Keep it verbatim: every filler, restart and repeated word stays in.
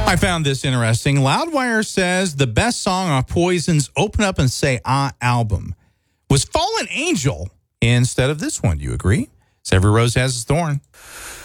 I found this interesting. Loudwire says the best song on Poison's Open Up and Say Ah album was Fallen Angel instead of this one. Do you agree? So every rose has its thorn.